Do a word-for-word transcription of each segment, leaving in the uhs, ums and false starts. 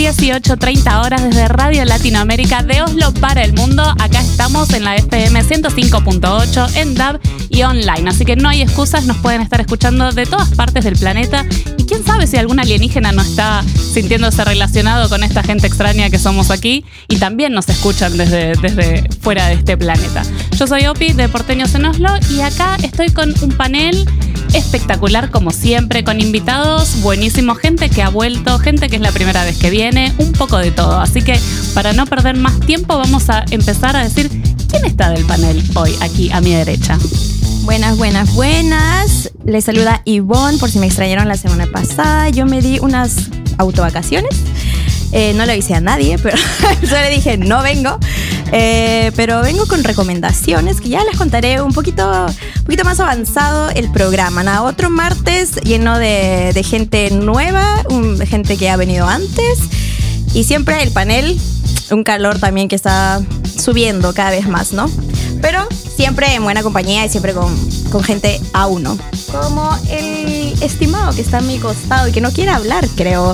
dieciocho treinta horas desde Radio Latinoamérica de Oslo para el mundo. Acá estamos en la F M ciento cinco punto ocho, en D A B y online. Así que no hay excusas, nos pueden estar escuchando de todas partes del planeta. Y quién sabe si algún alienígena no está sintiéndose relacionado con esta gente extraña que somos aquí y también nos escuchan desde, desde fuera de este planeta. Yo soy Opi de Porteños en Oslo y acá estoy con un panel espectacular como siempre, con invitados buenísimos, gente que ha vuelto, gente que es la primera vez que viene, un poco de todo. Así que para no perder más tiempo vamos a empezar a decir quién está del panel hoy aquí a mi derecha. Buenas, buenas, buenas. Les saluda Ivonne, por si me extrañaron la semana pasada. Yo me di unas autovacaciones. Eh, no le avisé a nadie, pero yo le dije no vengo. Eh, pero vengo con recomendaciones que ya les contaré un poquito, un poquito más avanzado el programa. Nada, otro martes lleno de, de gente nueva, un, gente que ha venido antes. Y siempre el panel, un calor también que está subiendo cada vez más, ¿no? Pero siempre en buena compañía y siempre con, con gente a uno. Como el estimado que está a mi costado y que no quiere hablar, creo.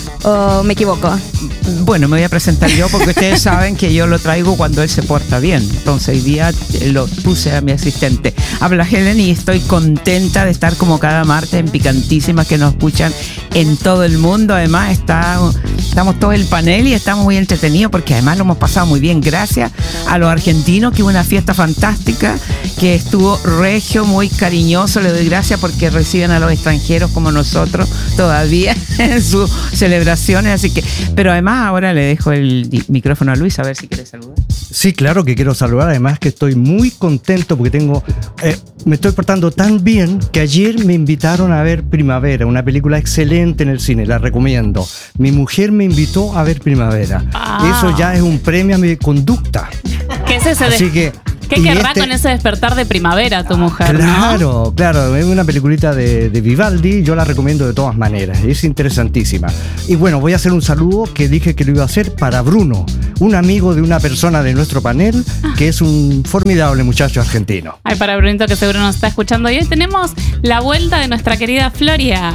¿O me equivoco? Bueno, me voy a presentar yo porque ustedes saben que yo lo traigo cuando él se porta bien. Entonces hoy día lo puse a mi asistente. Habla Helen y estoy contenta de estar como cada martes en Picantísimas, que nos escuchan en todo el mundo. Además está, estamos todo el panel y estamos muy entretenidos porque además lo hemos pasado muy bien. Gracias a los argentinos, que hubo una fiesta fantástica, que estuvo regio, muy cariñoso. Le doy gracias porque reciben a los extranjeros como nosotros todavía en sus celebraciones. Así que, pero además ahora le dejo el micrófono a Luis a ver si quiere saludar. Sí, claro que quiero saludar. Además que estoy muy contento porque tengo, eh, me estoy portando tan bien que ayer me invitaron a ver Primavera, una película excelente en el cine, la recomiendo. Mi mujer me invitó a ver Primavera. Ah. Eso ya es un premio a mi conducta. ¿Qué es ese? Así que ¿Qué querrá este... con ese despertar de primavera tu mujer? Claro, ¿no? claro, es una peliculita de, de Vivaldi, yo la recomiendo de todas maneras, es interesantísima. Y bueno, voy a hacer un saludo que dije que lo iba a hacer para Bruno, un amigo de una persona de nuestro panel, ah. que es un formidable muchacho argentino. Ay, para Brunito, que seguro nos está escuchando. Y hoy tenemos la vuelta de nuestra querida Floria.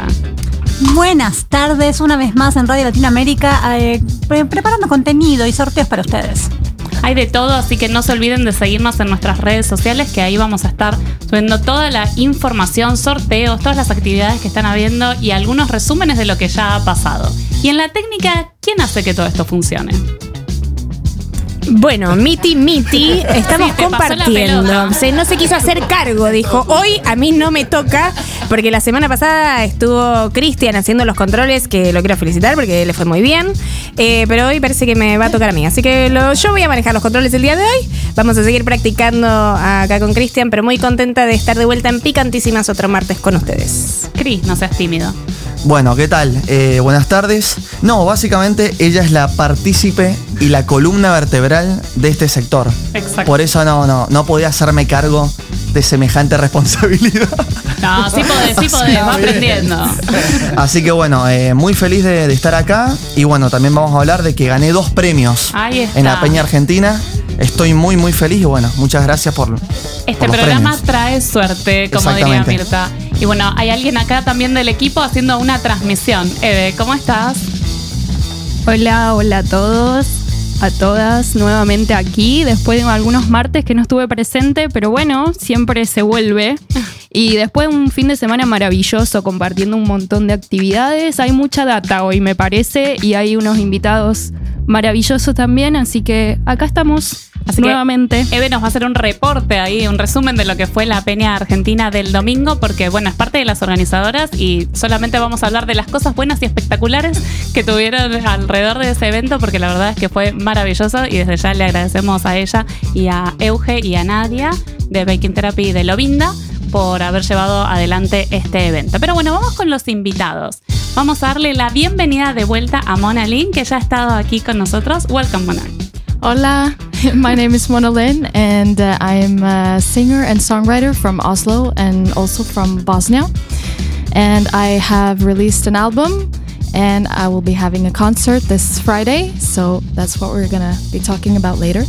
Buenas tardes, una vez más en Radio Latinoamérica, eh, pre- preparando contenido y sorteos para ustedes. Hay de todo, así que no se olviden de seguirnos en nuestras redes sociales, que ahí vamos a estar subiendo toda la información, sorteos, todas las actividades que están habiendo y algunos resúmenes de lo que ya ha pasado. Y en la técnica, ¿quién hace que todo esto funcione? Bueno, Miti Miti, estamos sí, compartiendo. Se, no se quiso hacer cargo, dijo, hoy a mí no me toca, porque la semana pasada estuvo Cristian haciendo los controles, que lo quiero felicitar porque le fue muy bien, eh, pero hoy parece que me va a tocar a mí, así que lo, yo voy a manejar los controles el día de hoy. Vamos a seguir practicando acá con Cristian, pero muy contenta de estar de vuelta en Picantísimas otro martes con ustedes. Cris, no seas tímido. Bueno, ¿qué tal? Eh, buenas tardes. No, básicamente ella es la partícipe y la columna vertebral de este sector. Exacto. Por eso no, no, no podía hacerme cargo de semejante responsabilidad. No, sí podés, sí podés, va aprendiendo. Así que bueno, eh, muy feliz de, de estar acá. Y bueno, también vamos a hablar de que gané dos premios en la Peña Argentina. Estoy muy, muy feliz y bueno, muchas gracias por Este por los programa premios. Trae suerte, como diría Mirta. Y bueno, hay alguien acá también del equipo haciendo una transmisión. Eve, ¿cómo estás? Hola, hola a todos, a todas, nuevamente aquí, después de algunos martes que no estuve presente, pero bueno, siempre se vuelve. Y después de un fin de semana maravilloso, compartiendo un montón de actividades, hay mucha data hoy, me parece, y hay unos invitados maravillosos también, así que acá estamos. Así nuevamente. Eve nos va a hacer un reporte ahí, un resumen de lo que fue la Peña Argentina del domingo, porque bueno, es parte de las organizadoras y solamente vamos a hablar de las cosas buenas y espectaculares que tuvieron alrededor de ese evento, porque la verdad es que fue maravilloso y desde ya le agradecemos a ella y a Euge y a Nadia de Baking Therapy de Lovinda por haber llevado adelante este evento. Pero bueno, vamos con los invitados. Vamos a darle la bienvenida de vuelta a Mona Lynn, que ya ha estado aquí con nosotros. Welcome, Mona. Hola, my name is Mona Lynn and uh, I'm a singer and songwriter from Oslo and also from Bosnia. And I have released an album and I will be having a concert this Friday, so that's what we're gonna be talking about later.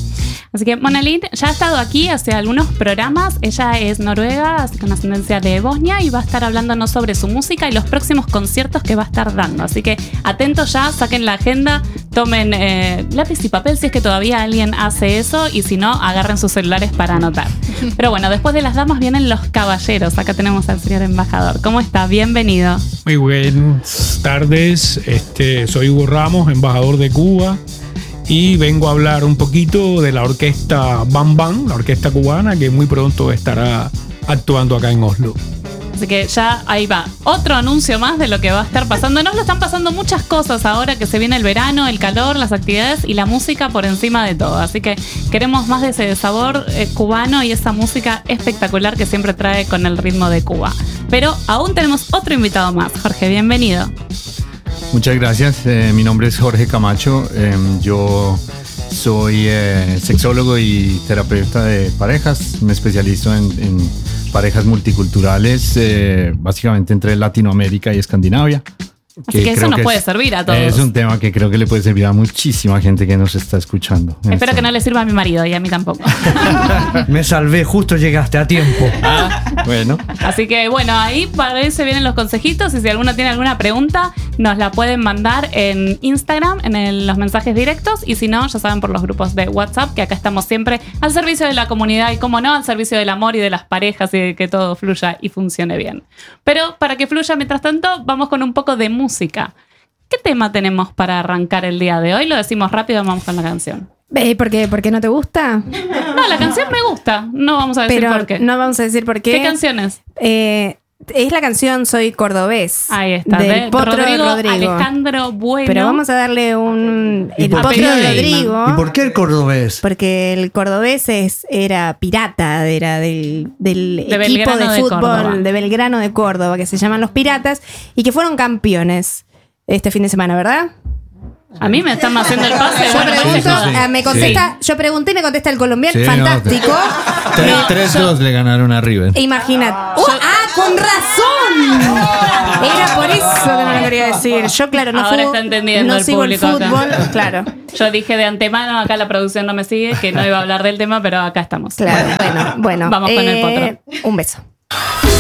Así que Monalín ya ha estado aquí hace algunos programas. Ella es noruega, así con ascendencia de Bosnia, y va a estar hablándonos sobre su música y los próximos conciertos que va a estar dando. Así que atentos ya, saquen la agenda, tomen eh, lápiz y papel si es que todavía alguien hace eso, y si no, agarren sus celulares para anotar. Pero bueno, después de las damas vienen los caballeros. Acá tenemos al señor embajador. ¿Cómo está? Bienvenido. Muy buenas tardes. Este, soy Hugo Ramos, embajador de Cuba, y vengo a hablar un poquito de la orquesta Bam Bam, la orquesta cubana, que muy pronto estará actuando acá en Oslo. Así que ya ahí va, otro anuncio más de lo que va a estar pasando. Nos lo están pasando muchas cosas ahora que se viene el verano, el calor, las actividades y la música por encima de todo. Así que queremos más de ese sabor eh, cubano y esa música espectacular que siempre trae con el ritmo de Cuba. Pero aún tenemos otro invitado más. Jorge, bienvenido. Muchas gracias. Eh, mi nombre es Jorge Camacho. Eh, yo soy eh, sexólogo y terapeuta de parejas. Me especializo en, en parejas multiculturales, eh, básicamente entre Latinoamérica y Escandinavia. Así que, que eso nos puede es, servir a todos. Es un tema que creo que le puede servir a muchísima gente que nos está escuchando. Espero que no le sirva a mi marido y a mí tampoco. Me salvé, justo llegaste a tiempo. Ah, bueno. Así que bueno, ahí para eso vienen los consejitos, y si alguno tiene alguna pregunta, nos la pueden mandar en Instagram, en el, los mensajes directos, y si no, ya saben, por los grupos de WhatsApp, que acá estamos siempre al servicio de la comunidad y, como no, al servicio del amor y de las parejas, y de que todo fluya y funcione bien. Pero para que fluya, mientras tanto, vamos con un poco de música. Música. ¿Qué tema tenemos para arrancar el día de hoy? Lo decimos rápido, vamos con la canción. ¿Por qué? ¿Por qué no te gusta? No, la canción me gusta. No vamos a decir Pero por qué. No vamos a decir por qué. ¿Qué canción es? Eh, es la canción Soy Cordobés. Ahí está. Del de Potro Rodrigo, Rodrigo. Alejandro Bueno. Pero vamos a darle un... ¿Y El por Potro qué? Rodrigo. ¿Y por qué el cordobés? Porque el cordobés es, era pirata, era del, del de equipo Belgrano de fútbol de, de Belgrano de Córdoba, que se llaman Los Piratas, y que fueron campeones este fin de semana, ¿verdad? A mí me están haciendo el pase. Yo bueno, pregunto, sí, sí, sí. me contesta, Sí. yo pregunté y me contesta el colombiano. Sí, fantástico. no, tres dos le ganaron a River. Imagínate. ¡Oh! ¡Ah, con razón! Era por eso que no lo quería decir. Yo, claro, no, Ahora juego, está entendiendo no el sigo el público fútbol. acá. Claro. Yo dije de antemano, acá la producción no me sigue, que no iba a hablar del tema, pero acá estamos. Claro, bueno, bueno. Vamos con el eh, potro. Un beso.